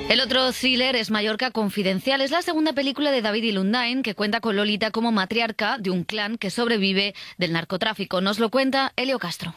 El otro thriller es Mallorca Confidencial. Es la segunda película de David y Lundain, que cuenta con Lolita como matriarca de un clan que sobrevive del narcotráfico. Nos lo cuenta Elio Castro.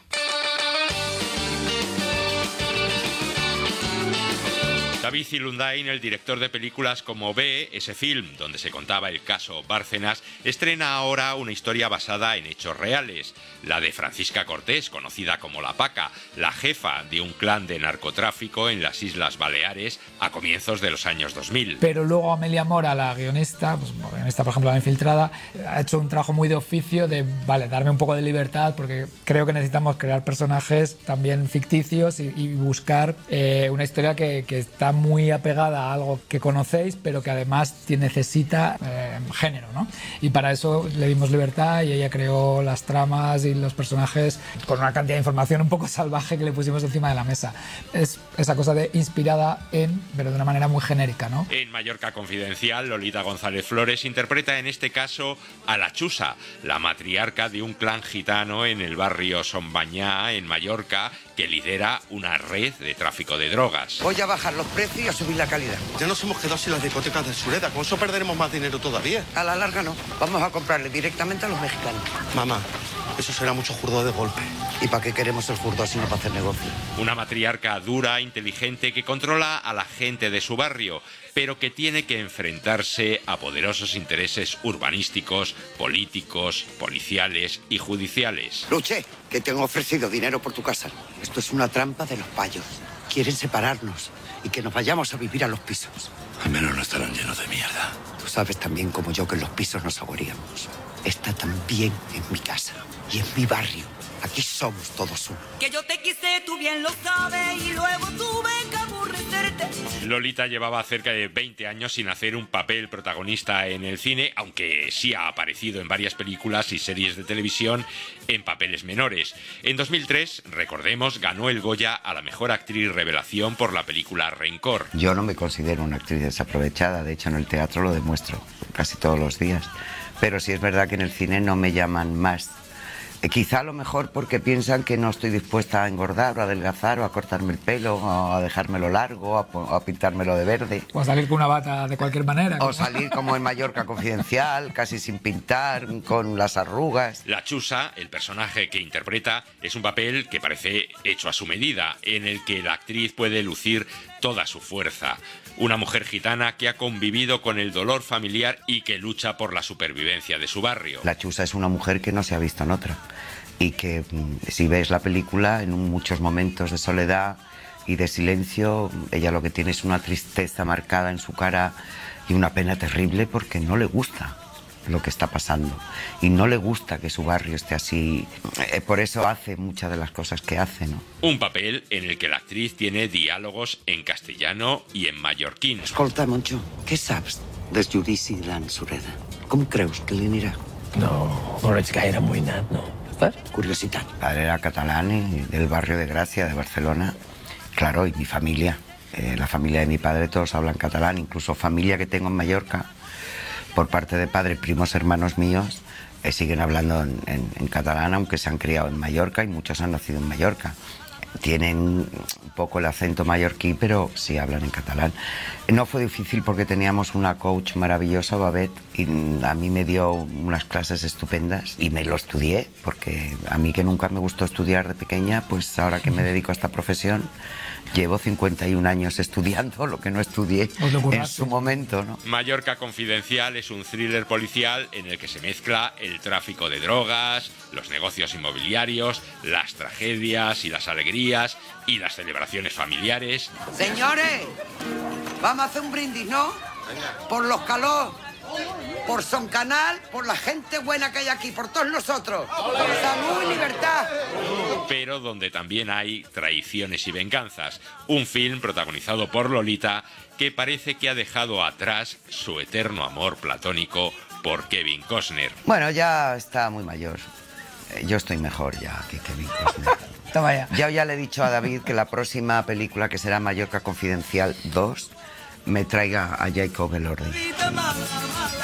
David y Lundain, el director de películas como B, ese film donde se contaba el caso Bárcenas, estrena ahora una historia basada en hechos reales. La de Francisca Cortés, conocida como La Paca, la jefa de un clan de narcotráfico en las Islas Baleares a comienzos de los años 2000. Pero luego Amelia Mora, la guionista, por ejemplo, La Infiltrada, ha hecho un trabajo muy de oficio de, darme un poco de libertad, porque creo que necesitamos crear personajes también ficticios y buscar una historia que está muy apegada a algo que conocéis, pero que además necesita género, ¿no? Y para eso le dimos libertad y ella creó las tramas y los personajes con una cantidad de información un poco salvaje que le pusimos encima de la mesa. Es esa cosa de inspirada en, pero de una manera muy genérica, ¿no? En Mallorca Confidencial, Lolita González Flores interpreta en este caso a la Chusa, la matriarca de un clan gitano en el barrio Son Banyà, en Mallorca, que lidera una red de tráfico de drogas. Voy a bajar los precios y a subir la calidad. Ya nos hemos quedado sin las discotecas de Sureda. Con eso perderemos más dinero todavía. A la larga no. Vamos a comprarle directamente a los mexicanos. Mamá, eso será mucho jurdo de golpe. ¿Y para qué queremos el jurdo si no para hacer negocio? Una matriarca dura, inteligente, que controla a la gente de su barrio, pero que tiene que enfrentarse a poderosos intereses urbanísticos, políticos, policiales y judiciales. Luche, que te han ofrecido dinero por tu casa. Esto es una trampa de los payos. Quieren separarnos y que nos vayamos a vivir a los pisos. Al menos no estarán llenos de mierda. Tú sabes tan bien como yo que en los pisos nos agoríamos. Está también en mi casa y en mi barrio. Aquí somos todos uno. Que yo te quise, tú bien lo sabes, y luego tuve que aborrecerte. Lolita llevaba cerca de 20 años sin hacer un papel protagonista en el cine, aunque sí ha aparecido en varias películas y series de televisión en papeles menores. En 2003, recordemos, ganó el Goya a la mejor actriz revelación por la película Rencor. Yo no me considero una actriz desaprovechada, de hecho en el teatro lo demuestro casi todos los días, pero sí es verdad que en el cine no me llaman más. Quizá a lo mejor porque piensan que no estoy dispuesta a engordar o a adelgazar o a cortarme el pelo o a dejármelo largo o a pintármelo de verde. O a salir con una bata de cualquier manera. O salir como en Mallorca Confidencial, casi sin pintar, con las arrugas. La Chusa, el personaje que interpreta, es un papel que parece hecho a su medida, en el que la actriz puede lucir toda su fuerza. Una mujer gitana que ha convivido con el dolor familiar y que lucha por la supervivencia de su barrio. La Chusa es una mujer que no se ha visto en otra y que si ves la película, en muchos momentos de soledad y de silencio, ella lo que tiene es una tristeza marcada en su cara y una pena terrible porque no le gusta lo que está pasando y no le gusta que su barrio esté así. Por eso hace muchas de las cosas que hace, ¿no? Un papel en el que la actriz tiene diálogos en castellano y en mallorquín. Escolta, Moncho, què saps del judici d'en Sureda? Com creus que li anirà? No ets gaire amoïnat, no? Per curiositat. Mi padre era catalán y del barrio de Gracia, de Barcelona. Claro, y mi familia. La familia de mi padre todos hablan catalán, incluso familia que tengo en Mallorca. Por parte de padre, primos hermanos míos siguen hablando en catalán, aunque se han criado en Mallorca y muchos han nacido en Mallorca. Tienen un poco el acento mallorquí, pero sí hablan en catalán. No fue difícil porque teníamos una coach maravillosa, Babette, y a mí me dio unas clases estupendas y me lo estudié, porque a mí que nunca me gustó estudiar de pequeña, pues ahora que me dedico a esta profesión, llevo 51 años estudiando lo que no estudié en su momento, ¿no? Mallorca Confidencial es un thriller policial en el que se mezcla el tráfico de drogas, los negocios inmobiliarios, las tragedias y las alegrías y las celebraciones familiares. Señores, vamos a hacer un brindis, ¿no? Por los calor, por Son Canal, por la gente buena que hay aquí, por todos nosotros, por salud y libertad. Pero donde también hay traiciones y venganzas. Un film protagonizado por Lolita que parece que ha dejado atrás su eterno amor platónico por Kevin Costner. Bueno, ya está muy mayor. Yo estoy mejor ya que Kevin Costner. Toma ya. Yo ya le he dicho a David que la próxima película, que será Mallorca Confidencial 2, me traiga a Jacob Elordi.